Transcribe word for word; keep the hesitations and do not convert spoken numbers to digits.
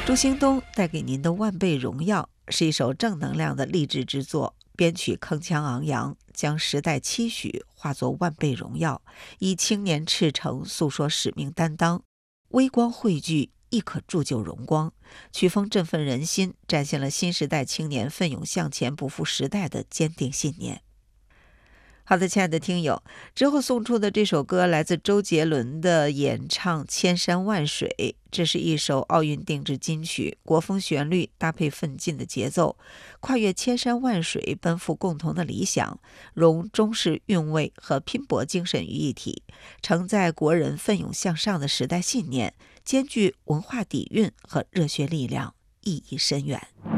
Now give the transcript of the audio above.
朱兴东带给您的《万倍荣耀》是一首正能量的励志之作，编曲铿锵昂扬，将时代期许化作万倍荣耀，以青年赤诚诉说使命担当，微光汇聚亦可铸就荣光。曲风振奋人心，展现了新时代青年奋勇向前、不负时代的坚定信念。好的，亲爱的听友，之后送出的这首歌来自周杰伦的演唱《千山万水》，这是一首奥运定制金曲，国风旋律搭配奋进的节奏，跨越千山万水，奔赴共同的理想，融中式韵味和拼搏精神于一体，承载国人奋勇向上的时代信念，兼具文化底蕴和热血力量，意义深远。